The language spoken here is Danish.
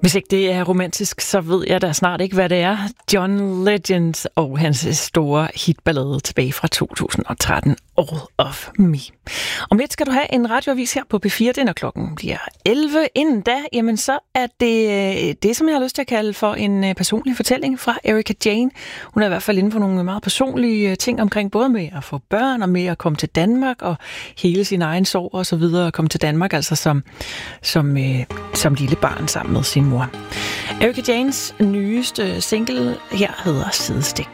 Hvis ikke det er romantisk, så ved jeg da snart ikke, hvad det er. John Legend og hans store hitballade tilbage fra 2013, All of Me. Om lidt skal du have en radioavis her på P4, når klokken bliver 11. Inden da, jamen så er det, som jeg har lyst til at kalde for en personlig fortælling fra Erika Jayne. Hun er i hvert fald inde på nogle meget personlige ting omkring både med at få børn og med at komme til Danmark og hele sin egen sorg og så videre. At komme til Danmark altså som lille barn sammen med sin mor. Erika Jaynes nyeste single her hedder Sidestik.